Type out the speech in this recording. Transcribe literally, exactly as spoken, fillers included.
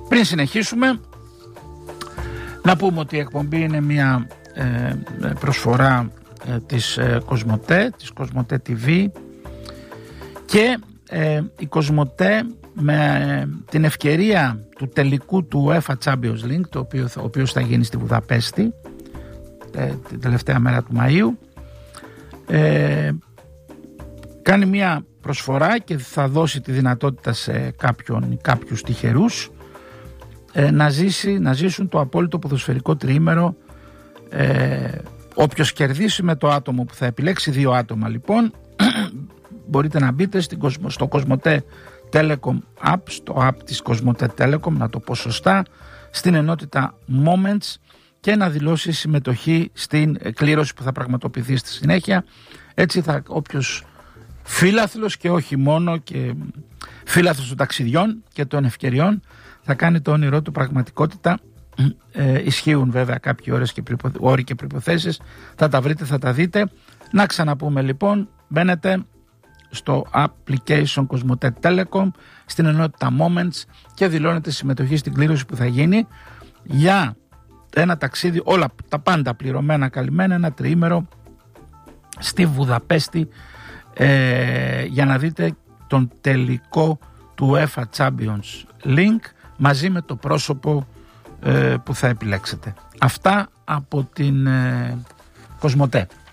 Πριν συνεχίσουμε, να πούμε ότι η εκπομπή είναι μια ε, προσφορά ε, της ε, Κοσμοτέ, της Κοσμοτέ τι βι, και ε, η Κοσμοτέ με ε, την ευκαιρία του τελικού του UEFA Champions League, το οποίο, ο οποίος θα γίνει στη Βουδαπέστη ε, την τελευταία μέρα του Μαΐου, ε, κάνει μια προσφορά και θα δώσει τη δυνατότητα σε κάποιον, κάποιους τυχερούς ε, να, ζήσει, να ζήσουν το απόλυτο ποδοσφαιρικό τριήμερο. ε, όποιος κερδίσει με το άτομο που θα επιλέξει, δύο άτομα λοιπόν, μπορείτε να μπείτε στην, στο Κοσμοτέ Telecom App, στο app της Κοσμοτέ Telecom, να το πω σωστά, στην ενότητα Moments, και να δηλώσει συμμετοχή στην κλήρωση που θα πραγματοποιηθεί στη συνέχεια. Έτσι θα όποιος φίλαθλος, και όχι μόνο, και φίλαθλος των ταξιδιών και των ευκαιριών, θα κάνει το όνειρό του πραγματικότητα. Ε, ισχύουν βέβαια κάποιοι ώρες και προπο... όροι και προϋποθέσεις, θα τα βρείτε, θα τα δείτε. Να ξαναπούμε λοιπόν, μπαίνετε στο application Κοσμοτέ Telecom, στην ενότητα Moments, και δηλώνετε συμμετοχή στην κλήρωση που θα γίνει για ένα ταξίδι, όλα τα πάντα πληρωμένα, καλυμμένα, ένα τριήμερο στη Βουδαπέστη, ε, για να δείτε τον τελικό του UEFA Champions League μαζί με το πρόσωπο ε, που θα επιλέξετε. Αυτά από την ε, Κοσμοτέ.